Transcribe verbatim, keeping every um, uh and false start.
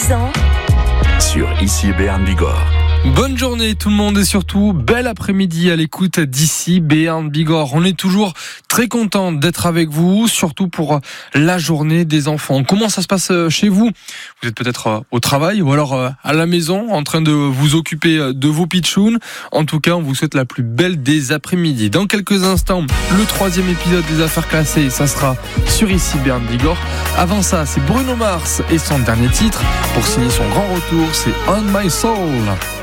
dix ans sur Ici Béarn Bigorre. Bonne journée tout le monde et surtout bel après-midi à l'écoute d'Ici Béarn Bigorre. On est toujours très content d'être avec vous, surtout pour la journée des enfants. Comment ça se passe chez vous ? Vous êtes peut-être au travail ou alors à la maison en train de vous occuper de vos pitchouns. En tout cas, on vous souhaite la plus belle des après-midi. Dans quelques instants, le troisième épisode des Affaires classées, ça sera sur Ici Béarn Bigorre. Avant ça, c'est Bruno Mars et son dernier titre. Pour signer son grand retour, c'est On My Soul.